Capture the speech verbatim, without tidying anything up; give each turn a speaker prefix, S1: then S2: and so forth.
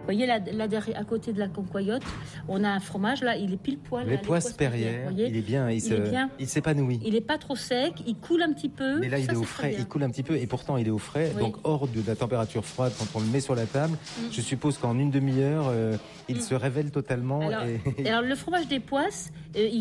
S1: voyez, là, là derrière, à côté de la concoyote, on a un fromage, là, il est pile poil.
S2: Les poisses Perrières, il est bien, il,
S1: il,
S2: se,
S1: est bien.
S2: il s'épanouit.
S1: Il n'est pas trop sec, il coule un petit peu.
S2: Mais là, il
S1: ça,
S2: est au frais, il coule un petit peu, et pourtant, il est au frais, oui. Donc hors de la température froide quand on le met sur la table. Mm. Je suppose qu'en une demi-heure, euh, il mm. se révèle totalement.
S1: Alors,
S2: et...
S1: alors le fromage des poisses, euh, il